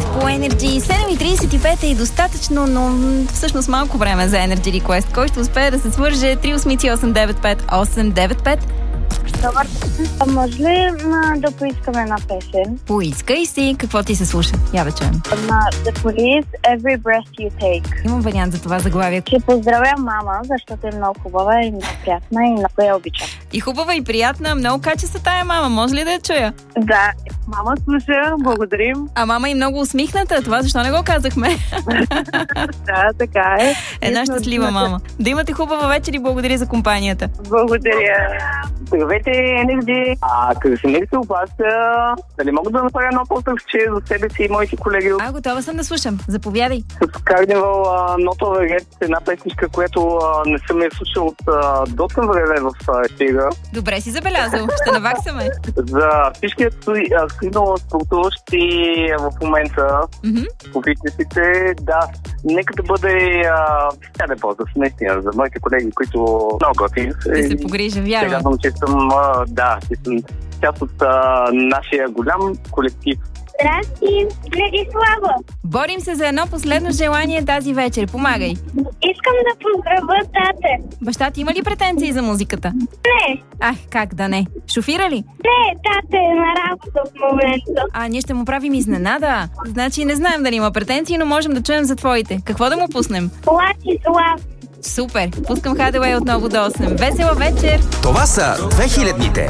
по Energy. 7:35 е и достатъчно, но всъщност малко време за Energy Request. Кой ще успее да се свърже? 383-895-895. Добър. Може ли да поискаме една песен? Поискай си. Какво ти се слуша? Я да чуем. На The Police, Every Breath You Take. Имам вариант за това заглавие. Ще поздравя мама, защото е много хубава и много приятна и много я обичам. И хубава, и приятна. Много качества тая мама. Може ли да я чуя? Да, мама слуша, благодарим. А мама и много усмихната. Това защо не го казахме? Да, така е. Една щастлива мама. Да имате хубава вечер и благодаря за компанията. Благодаря. Здравейте, Енерджи! Красимир се обажда. Дали мога да направя едно поздравче за себе си и моите колеги? Готова съм да слушам. Заповядай. С Carnival Not Over Yet, една песничка, която не съм я слушал от доста време в ефира. Добре си забелязал. Ще наваксаме. За всички спортуващи в момента по фитнесите, да, нека да бъде специален поздрав, наистина, за моите колеги, които много готини. Да се погрижа, вярвам. Казвам, че съм, че съм част от нашия голям колектив. Здрасти, Владислава. Борим се за едно последно желание тази вечер. Помагай. Искам да поздравя тате. Баща ти има ли претенции за музиката? Не. Как да не? Шофира ли? Не, тате е на работа в момента. Ние ще му правим изненада. Значи не знаем дали има претенции, но можем да чуем за твоите. Какво да му пуснем? Владислав. Супер! Пускам Hideaway отново до 8. Весела вечер! Това са 2000-ните.